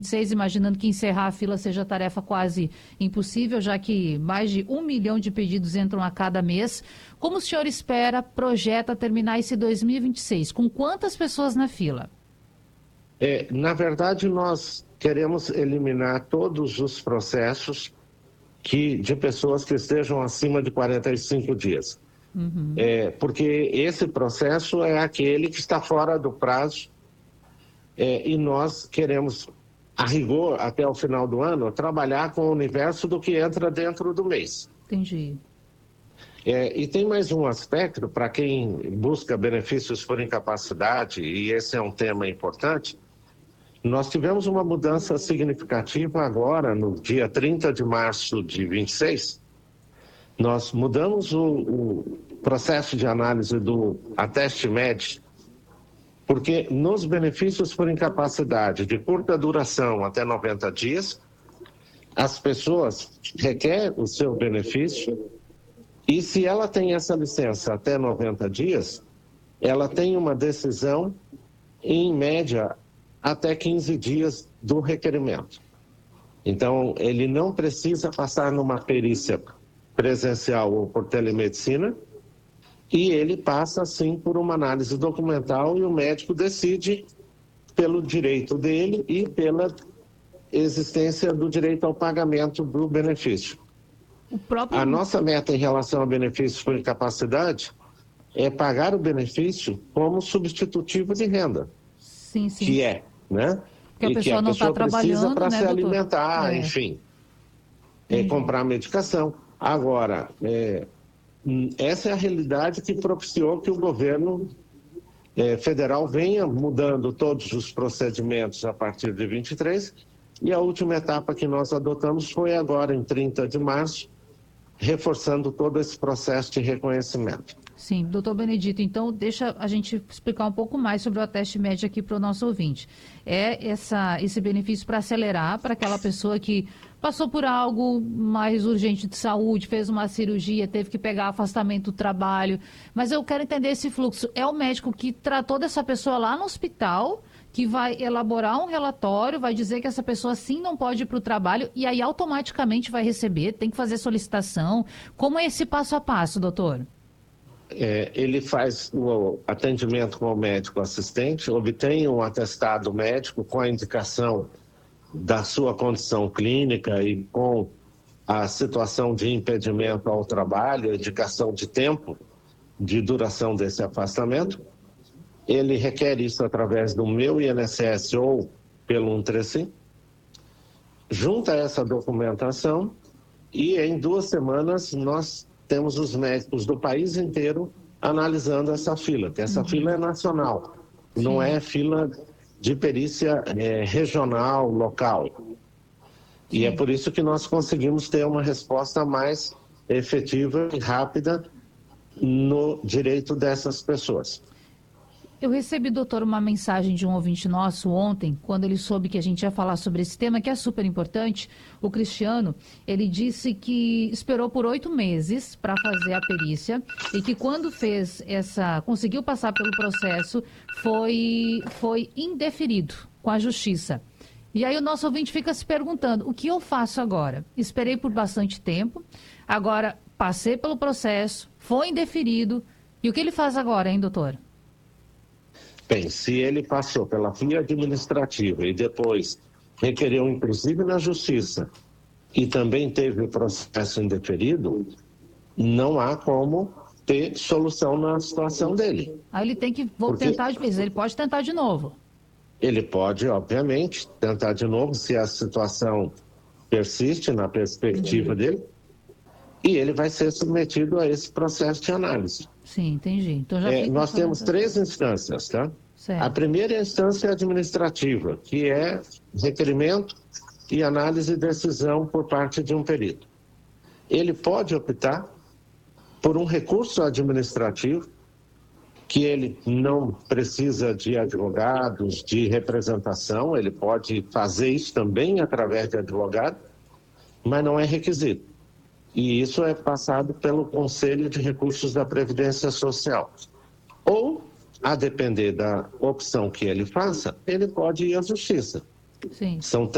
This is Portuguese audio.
2026, imaginando que encerrar a fila seja tarefa quase impossível, já que mais de 1 milhão de pedidos entram a cada mês. Como o senhor espera, projeta terminar esse 2026? Com quantas pessoas na fila? Na verdade, nós queremos eliminar todos os processos de pessoas que estejam acima de 45 dias. Porque esse processo é aquele que está fora do prazo e nós queremos, a rigor, até o final do ano, trabalhar com o universo do que entra dentro do mês. Entendi. E tem mais um aspecto para quem busca benefícios por incapacidade, e esse é um tema importante. Nós tivemos uma mudança significativa agora, no dia 30 de março de 26. Nós mudamos o processo de análise do ateste médico, porque nos benefícios por incapacidade de curta duração até 90 dias, as pessoas requerem o seu benefício e se ela tem essa licença até 90 dias, ela tem uma decisão, em média, até 15 dias do requerimento. Então, ele não precisa passar numa perícia presencial ou por telemedicina, e ele passa, sim, por uma análise documental e o médico decide pelo direito dele e pela existência do direito ao pagamento do benefício. A nossa meta em relação a benefícios por incapacidade é pagar o benefício como substitutivo de renda. Sim, sim. Que é, né? Que a pessoa não está trabalhando, para né, se doutor? alimentar, enfim, comprar medicação. Agora, essa é a realidade que propiciou que o governo federal venha mudando todos os procedimentos a partir de 23, e a última etapa que nós adotamos foi agora, em 30 de março, reforçando todo esse processo de reconhecimento. Sim, doutor Benedito, então deixa a gente explicar um pouco mais sobre o ateste médico aqui para o nosso ouvinte. Esse benefício para acelerar para aquela pessoa que passou por algo mais urgente de saúde, fez uma cirurgia, teve que pegar afastamento do trabalho, mas eu quero entender esse fluxo. É o médico que tratou dessa pessoa lá no hospital, que vai elaborar um relatório, vai dizer que essa pessoa sim não pode ir para o trabalho e aí automaticamente vai receber, tem que fazer solicitação. Como é esse passo a passo, doutor? Ele faz o atendimento com o médico assistente, obtém um atestado médico com a indicação da sua condição clínica e com a situação de impedimento ao trabalho, indicação de tempo de duração desse afastamento. Ele requer isso através do Meu INSS ou pelo 135, junta essa documentação e em 2 semanas nós temos os médicos do país inteiro analisando essa fila, que essa fila é nacional, não é fila de perícia regional, local. E é por isso que nós conseguimos ter uma resposta mais efetiva e rápida no direito dessas pessoas. Eu recebi, doutor, uma mensagem de um ouvinte nosso ontem, quando ele soube que a gente ia falar sobre esse tema, que é super importante. O Cristiano, ele disse que esperou por 8 meses para fazer a perícia e que quando conseguiu passar pelo processo, foi indeferido com a justiça. E aí o nosso ouvinte fica se perguntando, o que eu faço agora? Esperei por bastante tempo, agora passei pelo processo, foi indeferido, e o que ele faz agora, hein, doutor? Bem, se ele passou pela via administrativa e depois requereu, inclusive na justiça, e também teve o processo indeferido, não há como ter solução na situação dele. Aí ele tem que tentar de vez, ele pode tentar de novo. Ele pode, obviamente, tentar de novo se a situação persiste na perspectiva dele, e ele vai ser submetido a esse processo de análise. Sim, entendi. Então nós temos 3 instâncias, tá? Certo. A primeira é a instância administrativa, que é requerimento e análise e decisão por parte de um perito. Ele pode optar por um recurso administrativo, que ele não precisa de advogados, de representação, ele pode fazer isso também através de advogado, mas não é requisito. E isso é passado pelo Conselho de Recursos da Previdência Social. Ou, a depender da opção que ele faça, ele pode ir à Justiça. Sim. São